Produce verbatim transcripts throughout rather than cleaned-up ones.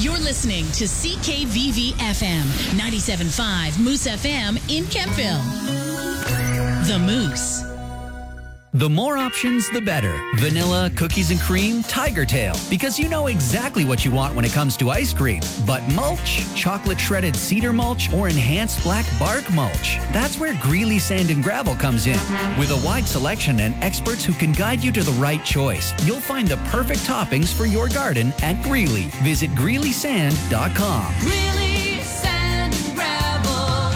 You're listening to C K V V F M, ninety-seven point five Moose F M in Kempville. The Moose. The more options, the better. Vanilla, cookies and cream, Tiger Tail. Because you know exactly what you want when it comes to ice cream. But mulch, chocolate shredded cedar mulch, or enhanced black bark mulch. That's where Greeley Sand and Gravel comes in. With a wide selection and experts who can guide you to the right choice, you'll find the perfect toppings for your garden at Greeley. Visit greeley sand dot com. Greeley Sand and Gravel.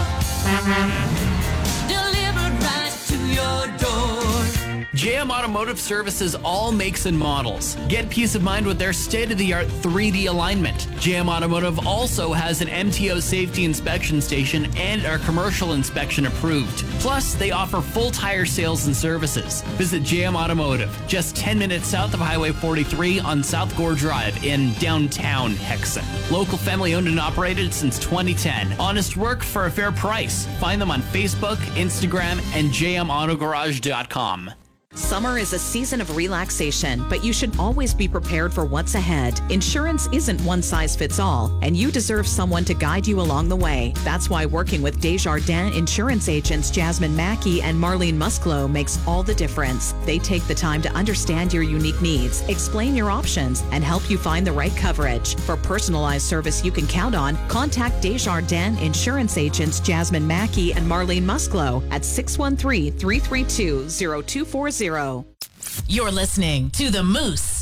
Delivered right to your door. J M Automotive services all makes and models. Get peace of mind with their state-of-the-art three D alignment. J M Automotive also has an M T O safety inspection station and are commercial inspection approved. Plus, they offer full tire sales and services. Visit J M Automotive, just ten minutes south of Highway forty-three on South Gore Drive in downtown Hexon. Local family owned and operated since twenty ten. Honest work for a fair price. Find them on Facebook, Instagram, and j m auto garage dot com. Summer is a season of relaxation, but you should always be prepared for what's ahead. Insurance isn't one size fits all, and you deserve someone to guide you along the way. That's why working with Desjardins insurance agents Jasmine Mackey and Marlene Musclo makes all the difference. They take the time to understand your unique needs, explain your options, and help you find the right coverage. For personalized service you can count on, contact Desjardins insurance agents Jasmine Mackey and Marlene Musclo at six one three, three three two, zero two four zero. You're listening to The Moose.